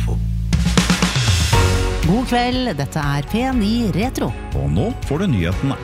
Info. God kveld, dette P9 Retro. Og nå får du nyhetene.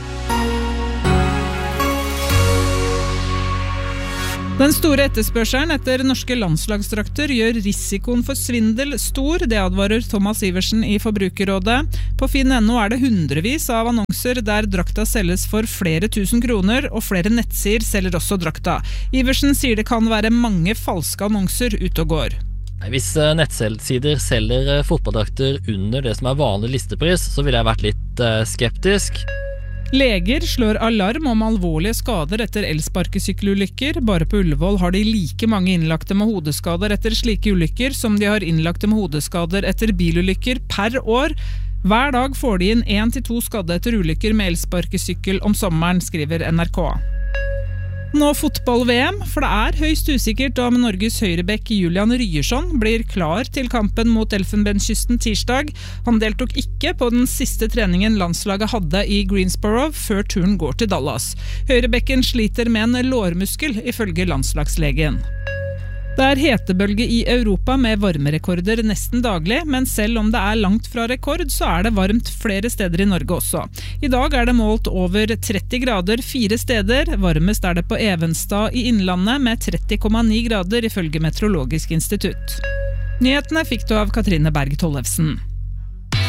Den store etterspørselen etter norske landslagsdrakter gjør risikoen for svindel stor, det advarer Thomas Iversen i Forbrukerrådet. På Finn.no det hundrevis av annonser der drakta selges for flere tusen kroner, og flere nettsider selger også drakta. Iversen sier det kan være mange falske annonser ute og går. Hvis nettsider selger fotballdrakter under det som vanlig listepris, så ville jeg vært litt skeptisk. Leger slår alarm om alvorlige skader etter elsparkesykkelulykker. Bare på Ullevål har de like mange innlagte med hodeskader etter slike ulykker som de har innlagte med hodeskader etter bilulykker per år. Hver dag får de inn 1 til 2 skadde etter ulykker med elsparkesykkel om sommeren, skriver NRK. Nå fotball-VM, for det høyst usikkert om Norges høyrebekk Julian Ryerson blir klar til kampen mot Elfenbenskysten tirsdag. Han deltok ikke på den siste treningen landslaget hadde i Greensboro før turen går til Dallas. Høyrebekken sliter med en lårmuskel, ifølge landslagslegen. Det hetebølge i Europa med varmerekorder nesten daglig, men selv om det langt fra rekord, så det varmt flere steder i Norge også. I dag det målt over 30 grader 4 steder, varmest det på Evenstad i Innlandet med 30,9 grader ifølge Meteorologisk institutt. Nyhetene fikk du av Katrine Berg Tollefsen.